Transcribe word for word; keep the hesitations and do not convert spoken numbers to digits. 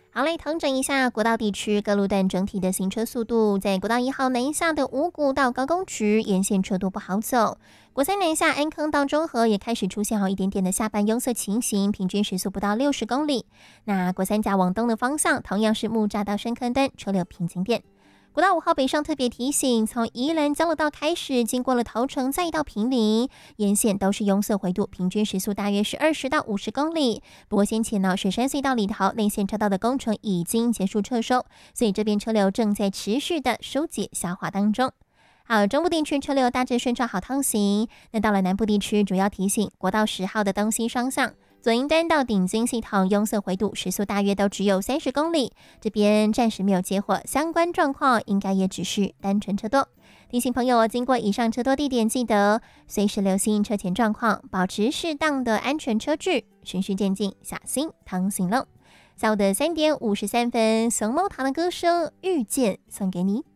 好嘞，统整一下国道地区各路段整体的行车速度，在国道一号南下的五股到高工局沿线车多不好走。国三南下安坑到中和也开始出现好一点点的下班拥塞情形，平均时速不到六十公里。那国三甲往东的方向同样是木栅到深坑段车流平静点。国道五号北上特别提醒，从宜兰交流道开始，经过了头城，再到坪林，沿线都是拥塞回堵，平均时速大约是二十到五十公里。不过先前呢，水山隧道里头内线车道的工程已经结束撤收，所以这边车流正在持续的疏解消化当中。好，中部地区车流大致顺畅好通行。那到了南部地区，主要提醒国道十号的东西双向。左营端到顶金系统拥塞回堵，时速大约都只有三十公里，这边暂时没有接获相关状况，应该也只是单纯车多。提醒朋友，经过以上车多地点，记得随时留心车前状况，保持适当的安全车距，循序渐进，小心趟行喽。下午的三点五十三分，熊猫堂的歌声《遇见》送给你。